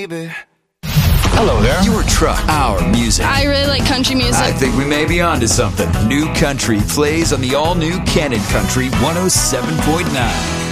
baby. Hello there. Your truck, our music. I really like country music. I think we may be onto something. New Country plays on the all-new Canon Country 107.9.